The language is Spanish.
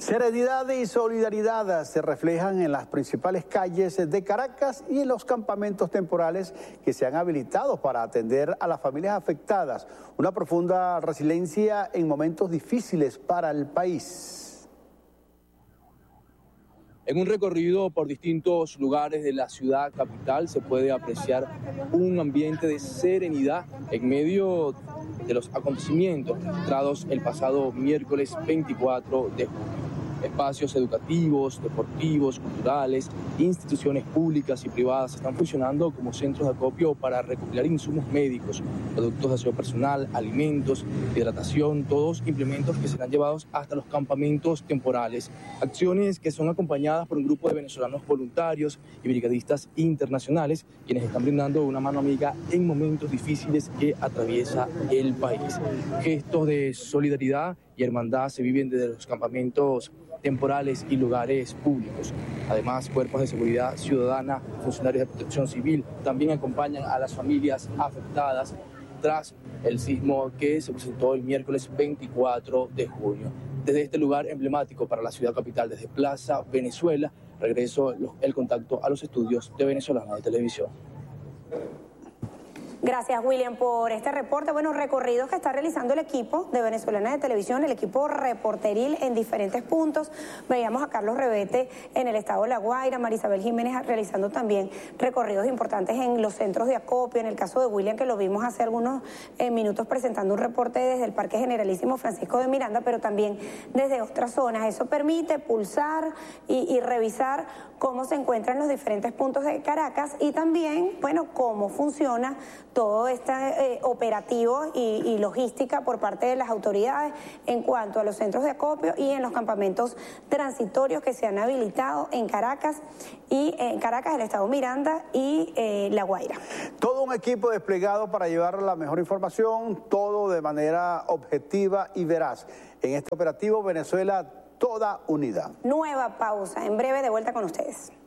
Serenidad y solidaridad se reflejan en las principales calles de Caracas y en los campamentos temporales que se han habilitado para atender a las familias afectadas. Una profunda resiliencia en momentos difíciles para el país. En un recorrido por distintos lugares de la ciudad capital se puede apreciar un ambiente de serenidad en medio de los acontecimientos registrados el pasado miércoles 24 de junio. Espacios educativos, deportivos, culturales, instituciones públicas y privadas están funcionando como centros de acopio para recopilar insumos médicos, productos de aseo personal, alimentos, hidratación, todos implementos que serán llevados hasta los campamentos temporales. Acciones que son acompañadas por un grupo de venezolanos voluntarios y brigadistas internacionales, quienes están brindando una mano amiga en momentos difíciles que atraviesa el país. Gestos de solidaridad y hermandad se viven desde los campamentos temporales y lugares públicos. Además, cuerpos de seguridad ciudadana, funcionarios de protección civil también acompañan a las familias afectadas tras el sismo que se presentó el miércoles 24 de junio. Desde este lugar emblemático para la ciudad capital, desde Plaza Venezuela, regreso el contacto a los estudios de Venezolana de Televisión. Gracias, William, por este reporte. Bueno, recorridos que está realizando el equipo de Venezolana de Televisión, el equipo reporteril en diferentes puntos. Veíamos a Carlos Rebete en el estado de La Guaira, Marisabel Jiménez realizando también recorridos importantes en los centros de acopio. En el caso de William, que lo vimos hace algunos minutos presentando un reporte desde el Parque Generalísimo Francisco de Miranda, pero también desde otras zonas. Eso permite pulsar y revisar cómo se encuentran los diferentes puntos de Caracas y también, bueno, cómo funciona todo este operativo y logística por parte de las autoridades en cuanto a los centros de acopio y en los campamentos transitorios que se han habilitado en Caracas, el estado Miranda y La Guaira. Todo un equipo desplegado para llevar la mejor información, todo de manera objetiva y veraz. En este operativo Venezuela toda unidad. Nueva pausa, en breve de vuelta con ustedes.